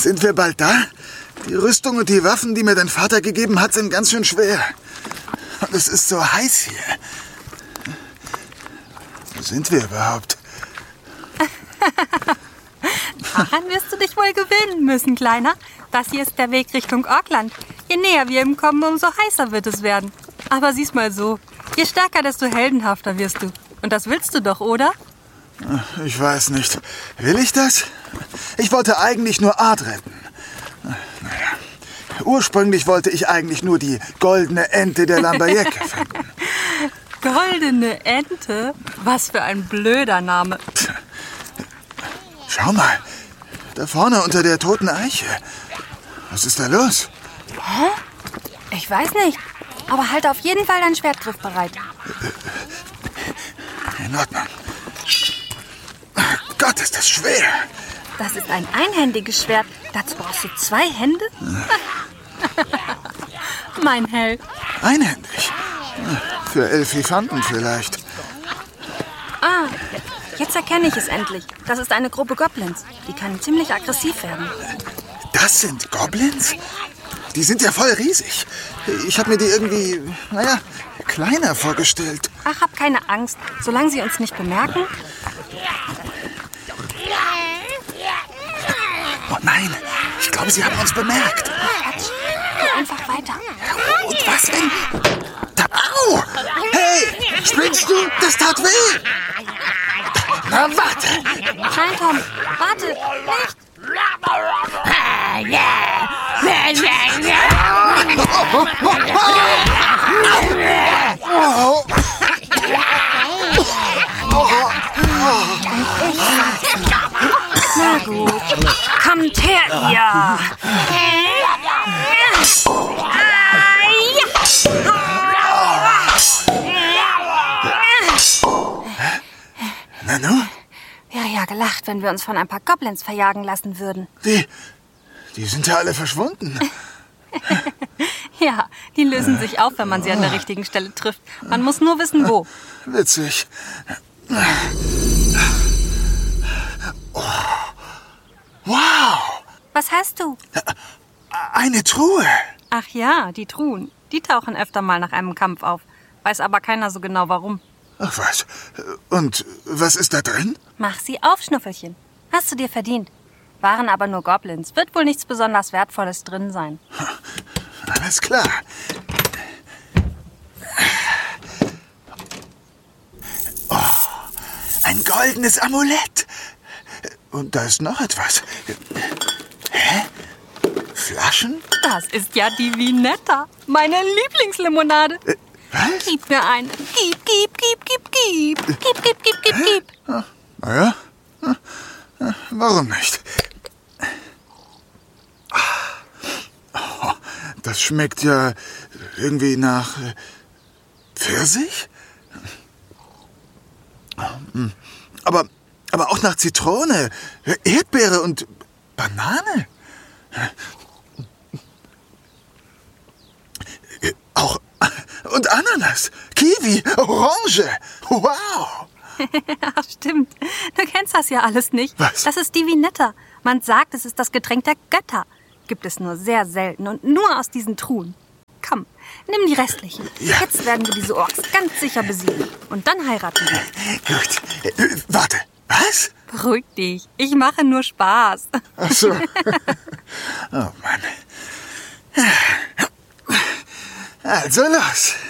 Sind wir bald da? Die Rüstung und die Waffen, die mir dein Vater gegeben hat, sind ganz schön schwer. Und es ist so heiß hier. Wo sind wir überhaupt? Daran wirst du dich wohl gewöhnen müssen, Kleiner. Das hier ist der Weg Richtung Orkland. Je näher wir ihm kommen, umso heißer wird es werden. Aber sieh's mal so. Je stärker, desto heldenhafter wirst du. Und das willst du doch, oder? Ich weiß nicht. Will ich das? Ich wollte eigentlich nur Art retten. Naja. Ursprünglich wollte ich eigentlich nur die goldene Ente der Lambayeke finden. Goldene Ente? Was für ein blöder Name. Schau mal, da vorne unter der toten Eiche. Was ist da los? Hä? Ich weiß nicht. Aber halte auf jeden Fall deinen Schwertgriff bereit. In Ordnung. Gott, ist das schwer. Das ist ein einhändiges Schwert. Dazu brauchst du 2 Hände? Mein Held. Einhändig? Für Elfifanten vielleicht. Ah, jetzt erkenne ich es endlich. Das ist eine Gruppe Goblins. Die kann ziemlich aggressiv werden. Das sind Goblins? Die sind ja voll riesig. Ich habe mir die irgendwie, kleiner vorgestellt. Ach, hab keine Angst. Solange sie uns nicht bemerken. Oh nein, ich glaube, sie haben uns bemerkt. Quatsch. Geh einfach weiter. Und was wenn... Au! Hey, spinnst du? Das tat weh. Na, warte. Nein, Tom, warte, nicht. Na gut, kommt her, ihr. Nanu? Wäre ja gelacht, wenn wir uns von ein paar Goblins verjagen lassen würden. Die sind ja alle verschwunden. Ja, die lösen sich auf, wenn man sie an der richtigen Stelle trifft. Man muss nur wissen, wo. Witzig. Oh. Wow! Was hast du? Eine Truhe. Ach ja, die Truhen. Die tauchen öfter mal nach einem Kampf auf. Weiß aber keiner so genau, warum. Ach was. Und was ist da drin? Mach sie auf, Schnuffelchen. Hast du dir verdient. Waren aber nur Goblins. Wird wohl nichts besonders Wertvolles drin sein. Alles klar. Oh, ein goldenes Amulett. Und da ist noch etwas. Hä? Flaschen? Das ist ja die Vinetta. Meine Lieblingslimonade. Was? Gib mir eine. Gib. Gib. Naja, warum nicht? Oh, das schmeckt ja irgendwie nach Pfirsich? Aber auch nach Zitrone, Erdbeere und Banane. Auch und Ananas, Kiwi, Orange. Wow! Ach, stimmt. Du kennst das ja alles nicht. Was? Das ist die Vinetta. Man sagt, es ist das Getränk der Götter. Gibt es nur sehr selten und nur aus diesen Truhen. Komm, nimm die restlichen. Ja. Jetzt werden wir diese Orks ganz sicher besiegen. Und dann heiraten wir. Gut. Warte, was? Beruhig dich. Ich mache nur Spaß. Ach so. Oh Mann. Also los.